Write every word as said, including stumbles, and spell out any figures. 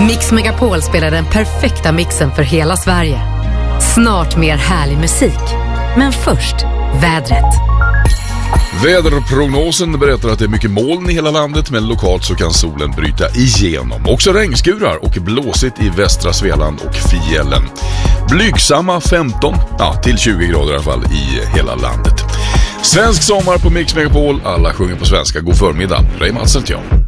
Mix Megapol spelar den perfekta mixen för hela Sverige. Snart mer härlig musik. Men först, vädret. Väderprognosen berättar att det är mycket moln i hela landet, men lokalt så kan solen bryta igenom. Också regnskurar och blåsigt i västra Svealand och fjällen. Blygsamma femton ja, till tjugo grader i alla fall i hela landet. Svensk sommar på Mix Megapol. Alla sjunger på svenska. God förmiddag. Ray Madsen till jag.